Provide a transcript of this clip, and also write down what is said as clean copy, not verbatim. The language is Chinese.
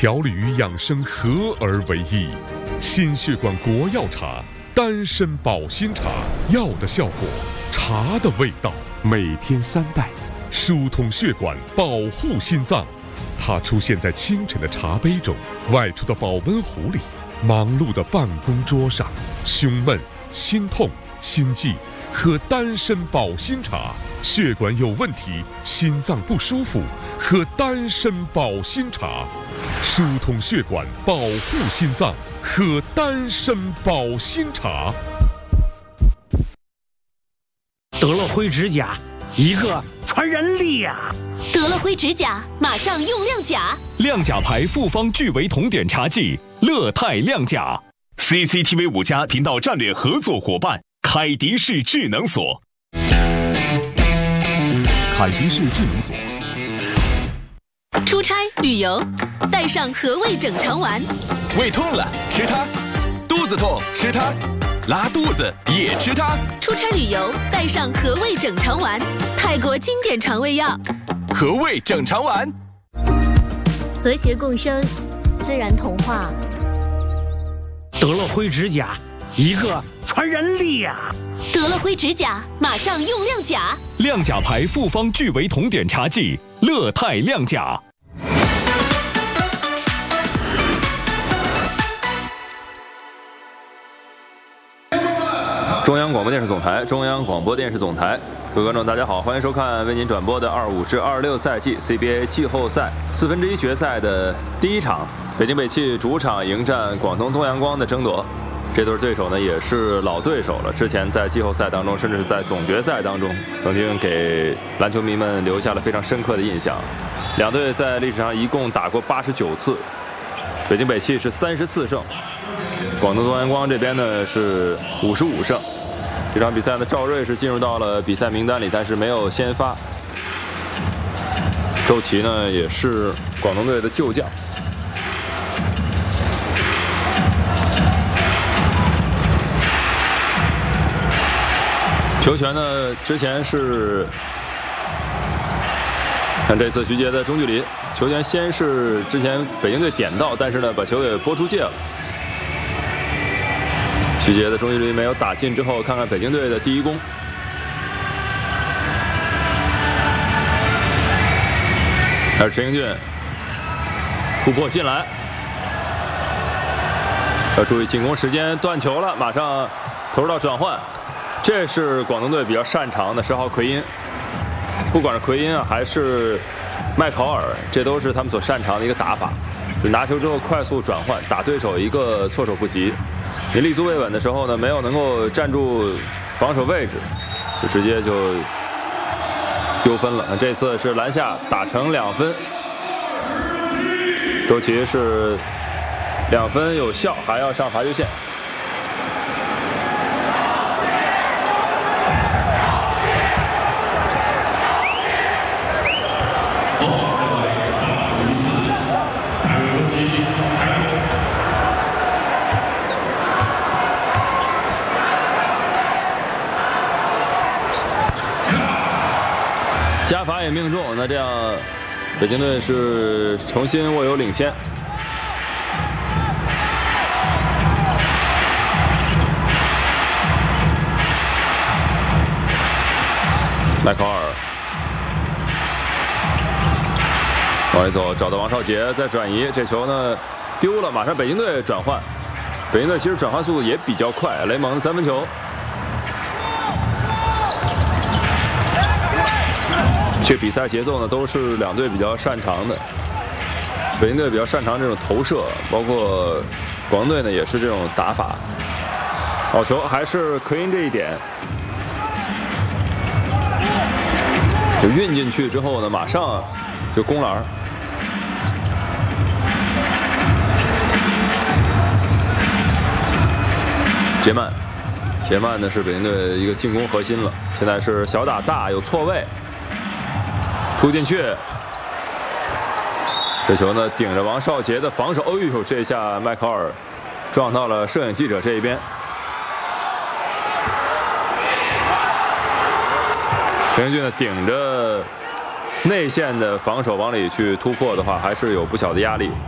调理与养生合而为一。心血管国药茶，丹参保心茶，药的效果，茶的味道。每天3袋，疏通血管，保护心脏。它出现在清晨的茶杯中，外出的保温壶里，忙碌的办公桌上。胸闷、心痛、心悸，喝丹参保心茶。血管有问题，心脏不舒服，喝丹参保心茶。疏通血管，保护心脏，喝丹参保心茶。 德乐辉指甲，一个传染力呀！ 德乐辉指甲，马上用亮甲。 亮甲牌复方聚维酮碘茶剂，乐泰亮甲。CCTV 5家频道战略合作伙伴，凯迪士智能锁。凯迪士智能锁。 出差旅游，带上和味整肠丸。 胃痛了吃它，肚子痛吃它，拉肚子也吃它。 出差旅游，带上和味整肠丸，泰国经典肠胃药。 和味整肠丸， 和谐共生，自然童话。 德乐辉指甲，一个传染力呀！ 德乐辉指甲，马上用亮甲。 亮甲牌复方聚维酮碘茶剂，乐泰亮甲。 中央广播电视总台，中央广播电视总台，各位观众，大家好，欢迎收看为您转播的25至26赛季 CBA 季后赛1/4决赛的第一场，北京北汽主场迎战广东东阳光的争夺。这对对手呢也是老对手了，之前在季后赛当中，甚至是在总决赛当中，曾经给篮球迷们留下了非常深刻的印象。两队在历史上一共打过89次，北京北汽是34胜，广东东阳光这边呢是55胜。这场比赛呢，赵睿是进入到了比赛名单里，但是没有先发。周琦呢也是广东队的旧将。球权呢，之前是看这次徐杰的中距离球权，先是之前北京队点到，但是呢把球给拨出界了。徐杰的中距离没有打进之后，看看北京队的第一攻。还是陈英俊突破进来，要注意进攻时间，断球了，马上投入到转换。这是广东队比较擅长的10号奎因，不管是奎因啊还是麦考尔，这都是他们所擅长的一个打法，就拿球之后快速转换，打对手一个措手不及。你立足未稳的时候呢，没有能够站住防守位置，就直接就丢分了。这次是篮下打成2分，周琦是2分有效，还要上罚球线。加罚也命中，那这样北京队是重新握有领先。麦考尔往里走，找到王少杰，再转移，这球呢丢了，马上北京队转换。北京队其实转换速度也比较快，雷蒙的3分球。这比赛节奏呢都是两队比较擅长的，北京队比较擅长这种投射，包括广东队呢也是这种打法。好球，还是奎因这一点，就运进去之后呢，马上就攻篮。杰曼呢是北京队的一个进攻核心了，现在是小打大，有错位。突进去，这球呢顶着王少杰的防守，哎呦，这下麦考尔撞到了摄影记者这一边。陈英俊呢顶着内线的防守往里去突破的话，还是有不小的压力。